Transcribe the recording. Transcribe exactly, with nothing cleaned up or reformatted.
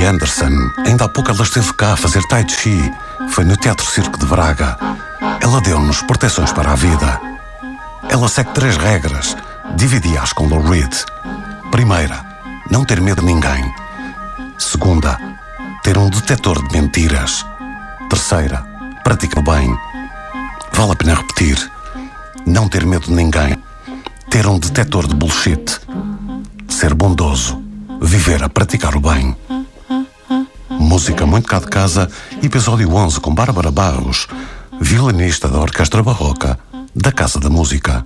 Laurie Anderson. Ainda há pouco ela esteve cá a fazer Tai Chi. Foi no Teatro Circo de Braga. Ela deu-nos proteções para a vida. Ela segue três regras. Dividi-as com Lou Reed. Primeira, não ter medo de ninguém. Segunda, ter um detetor de mentiras. Terceira, praticar o bem. Vale a pena repetir. Não ter medo de ninguém. Ter um detetor de bullshit. Ser bondoso. Viver a praticar o bem. Música muito cá de casa, episódio onze com Bárbara Barros, violinista da Orquestra Barroca da Casa da Música.